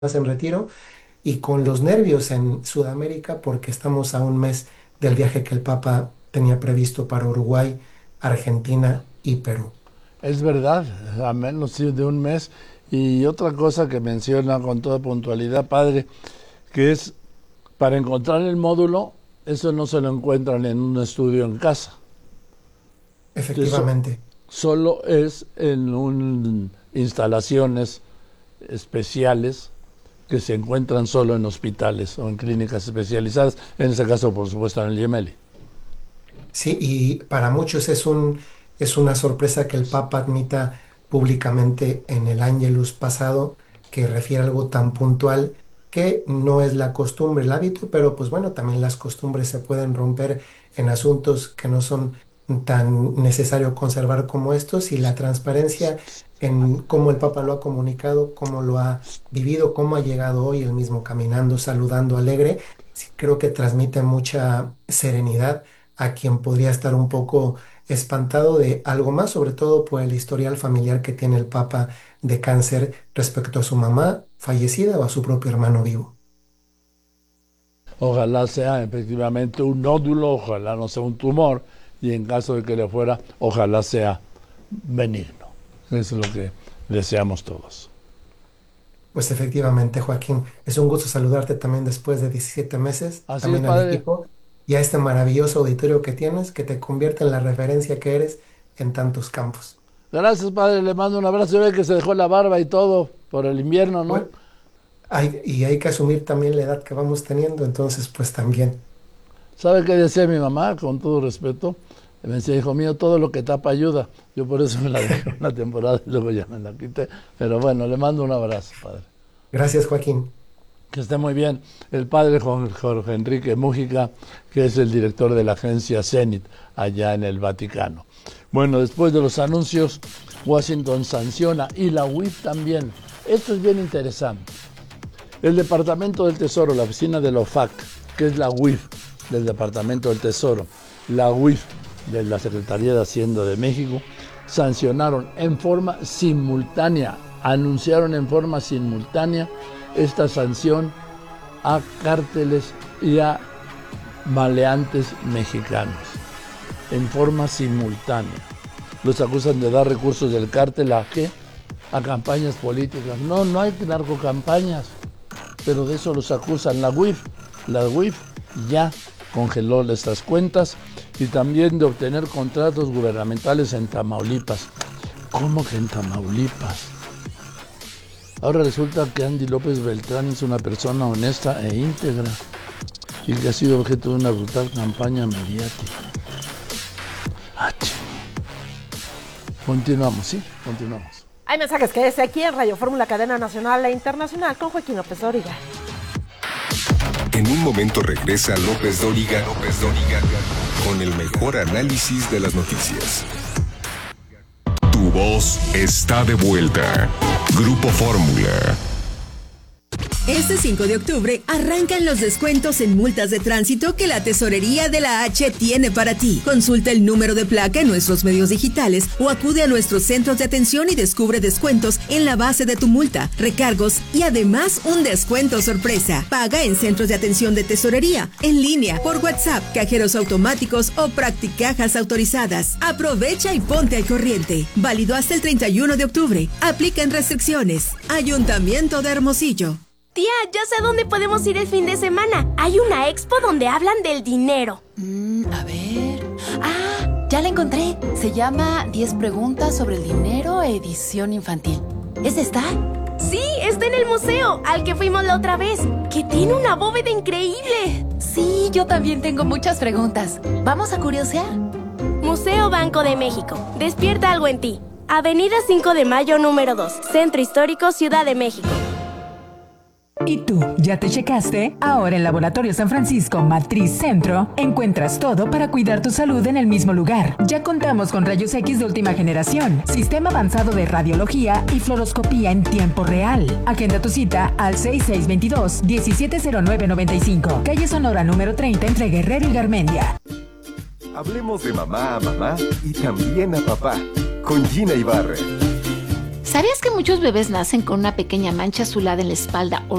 en retiro y con los nervios en Sudamérica porque estamos a un mes del viaje que el Papa tenía previsto para Uruguay, Argentina y Perú. Es verdad, a menos sí, de un mes. Y otra cosa que menciona con toda puntualidad, padre, que es para encontrar el módulo, eso no se lo encuentran en un estudio en casa. Eso Efectivamente. solo es en instalaciones especiales que se encuentran solo en hospitales o en clínicas especializadas, en ese caso, por supuesto, en el Gemelli. Sí, y para muchos es una sorpresa que el Papa admita públicamente en el Ángelus pasado que refiere algo tan puntual que no es la costumbre, el hábito, pero pues bueno, también las costumbres se pueden romper en asuntos que no son tan necesario conservar como estos y la transparencia en cómo el Papa lo ha comunicado, cómo lo ha vivido, cómo ha llegado hoy él mismo caminando, saludando alegre, sí, creo que transmite mucha serenidad a quien podría estar un poco espantado de algo más, sobre todo por el historial familiar que tiene el Papa de cáncer respecto a su mamá fallecida o a su propio hermano vivo. Ojalá sea efectivamente un nódulo, ojalá no sea un tumor, y en caso de que le fuera, ojalá sea benigno. Eso es lo que deseamos todos. Pues efectivamente, Joaquín, es un gusto saludarte también después de 17 meses, Así es, también al padre. equipo y a este maravilloso auditorio que tienes, que te convierte en la referencia que eres en tantos campos. Gracias, padre. Le mando un abrazo. Yo ve que se dejó la barba y todo por el invierno, ¿no? Bueno, y hay que asumir también la edad que vamos teniendo, entonces pues también. ¿Sabe qué decía mi mamá? Con todo respeto. Me decía, hijo mío, todo lo que tapa ayuda. Yo por eso me la dejé una temporada y luego ya me la quité. Pero bueno, le mando un abrazo, padre. Gracias, Joaquín. Que esté muy bien. El padre Jorge Enrique Mújica, que es el director de la agencia Zenit, allá en el Vaticano. Bueno, después de los anuncios, Washington sanciona y la UIF también. Esto es bien interesante. El Departamento del Tesoro, la oficina de la OFAC, que es la UIF del Departamento del Tesoro, la UIF de la Secretaría de Hacienda de México, sancionaron en forma simultánea, anunciaron en forma simultánea esta sanción a cárteles y a maleantes mexicanos, en forma simultánea. Los acusan de dar recursos del cártel ¿a qué? A campañas políticas. No, no hay narcocampañas, pero de eso los acusan. La UIF ya congeló estas cuentas y también de obtener contratos gubernamentales en Tamaulipas. ¿Cómo que en Tamaulipas? Ahora resulta que Andy López Beltrán es una persona honesta e íntegra y que ha sido objeto de una brutal campaña mediática. Continuamos, ¿sí? Continuamos. Hay mensajes que es aquí en Radio Fórmula Cadena Nacional e Internacional con Joaquín López Dóriga. En un momento regresa López Dóriga con el mejor análisis de las noticias. Tu voz está de vuelta. Grupo Fórmula. Este 5 de octubre arrancan los descuentos en multas de tránsito que la Tesorería de la H tiene para ti. Consulta el número de placa en nuestros medios digitales o acude a nuestros centros de atención y descubre descuentos en la base de tu multa, recargos y además un descuento sorpresa. Paga en centros de atención de Tesorería, en línea, por WhatsApp, cajeros automáticos o practicajas autorizadas. Aprovecha y ponte al corriente. Válido hasta el 31 de octubre. Aplican restricciones. Ayuntamiento de Hermosillo. Tía, ya sé a dónde podemos ir el fin de semana. Hay una expo donde hablan del dinero. A ver... ¡Ah! Ya la encontré. Se llama 10 preguntas sobre el dinero, edición infantil. ¿Es esta? Sí, está en el museo, al que fuimos la otra vez, que tiene una bóveda increíble. Sí, yo también tengo muchas preguntas. ¿Vamos a curiosear? Museo Banco de México. Despierta algo en ti. Avenida 5 de Mayo, número 2. Centro Histórico, Ciudad de México. ¿Y tú, ya te checaste? Ahora en Laboratorio San Francisco Matriz Centro encuentras todo para cuidar tu salud en el mismo lugar. Ya contamos con rayos X de última generación, sistema avanzado de radiología y fluoroscopía en tiempo real. Agenda tu cita al 6622-170995, calle Sonora número 30 entre Guerrero y Garmendia. Hablemos de mamá a mamá y también a papá con Gina Ibarra. ¿Sabías que muchos bebés nacen con una pequeña mancha azulada en la espalda o